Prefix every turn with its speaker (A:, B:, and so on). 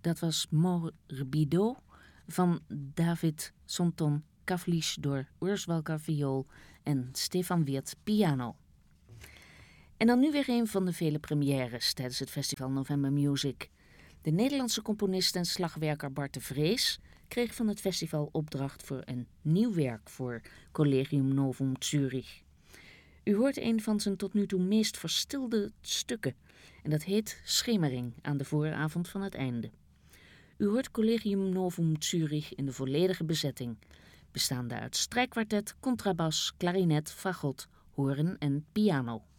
A: dat was Morbido van David Sonton Kavlish door Urs Walker viool en Stefan Weert piano. En dan nu weer een van de vele premières tijdens het festival November Music. De Nederlandse componist en slagwerker Bart de Vrees kreeg van het festival opdracht voor een nieuw werk voor Collegium Novum Zürich. U hoort een van zijn tot nu toe meest verstilde stukken en dat heet Schemering aan de vooravond van het einde. U hoort Collegium Novum Zürich in de volledige bezetting, bestaande uit strijkkwartet, contrabas, klarinet, fagot, hoorn en piano.